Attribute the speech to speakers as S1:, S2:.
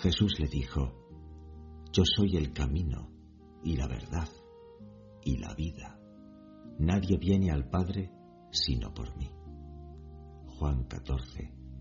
S1: Jesús le dijo: Yo soy el camino y la verdad y la vida. Nadie viene al Padre sino por mí. Juan 14,